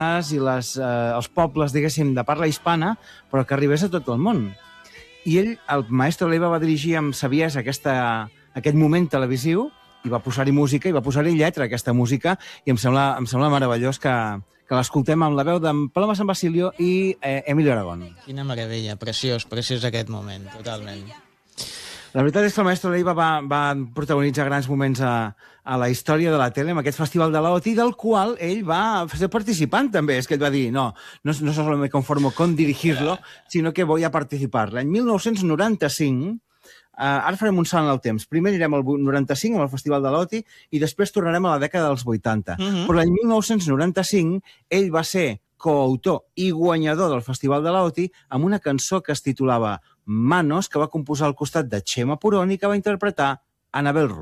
i els pobles, diguéssim, de parla hispana, però que arribés a tot el món. I ell, el maestro Leiva, va dirigir amb saviesa aquest moment televisiu i va posar-hi música i va posar-hi lletra a aquesta música i em sembla meravellós que l'escoltem amb la veu d'en Paloma San Basilio i Emilio Aragón. Quina meravella, preciós aquest moment, totalment. La veritat és que el maestro Leiva va protagonitzar grans moments a la història de la tele, amb aquest festival de l'OTI, del qual ell va ser participant també. És que ell va dir, no solo me conformo con dirigirlo, sino que voy a participar. L'any 1995, ara farem un salt en el temps. Primer anirem al 95, amb el festival de l'OTI, i després tornarem a la dècada dels 80. Però l'any 1995, ell va ser coautor i guanyador del Festival de l'OTI amb una cançó que es titulava Manos, que va composar al costat de Chema Purón i que va interpretar Anabel Rus.